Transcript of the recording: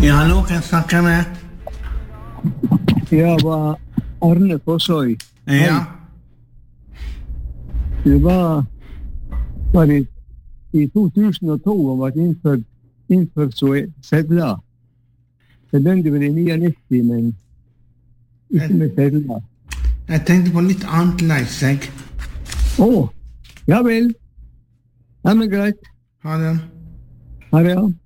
Ja, hallo, kan jeg snakke med? Jeg var Arne Fossøy. Ja. Det var i 2002 og var innført sedler. Det begynte vel i 99, men ikke med sedler. Jeg tenkte på litt annet leis, jeg. Ja vel. Ja, men greit. Ha det. Ha det, ja.